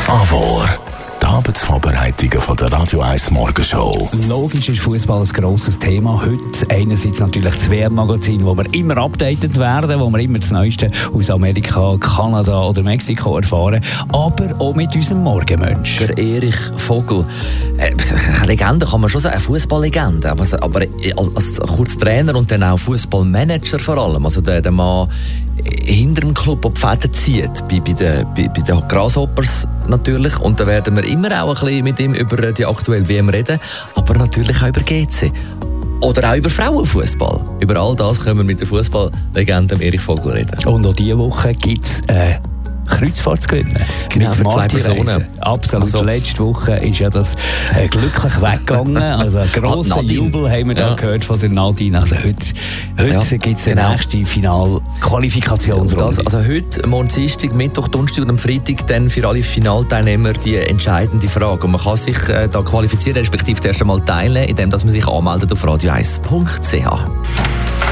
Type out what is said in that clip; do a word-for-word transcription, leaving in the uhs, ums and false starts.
Avor. Die Arbeitsvorbereitungen von der Radio eins Morgenshow. Logisch ist Fußball ein grosses Thema. Heute einerseits natürlich das W M-Magazin, wo wir immer updated werden, wo wir immer das Neueste aus Amerika, Kanada oder Mexiko erfahren. Aber auch mit unserem Morgenmensch. Der Erich Vogel. Eine Legende kann man schon sagen, eine Fußballlegende. Aber, aber als kurz Trainer und dann auch Fußballmanager vor allem. Also der, der Mann hinter dem Club auf die Fäden zieht. Bei, bei den bei, bei den Grasshoppers natürlich. Und da werden wir immer auch ein bisschen mit ihm über die aktuelle W M reden. Aber natürlich auch über G C. Oder auch über Frauenfußball. Über all das können wir mit der Fußballlegende Erich Vogel reden. Und auch diese Woche gibt es äh, Kreuzfahrtsgewinne. Genau, mit für zwei Personen. Absolut. Also. Letzte Woche ist ja das äh, glücklich weggegangen. Also einen grossen Jubel haben wir da ja. gehört von der Nadine. Also heute, heute ja, gibt es die genau. nächste Final-Qualifikationsrunde. Also, also heute, morgen Dienstag, Mittwoch, Donnerstag und am Freitag dann für alle Finalteilnehmer die entscheidende Frage. Und man kann sich äh, da qualifizieren, respektive das erste Mal teilnehmen, indem man sich anmeldet auf radio eins punkt c h.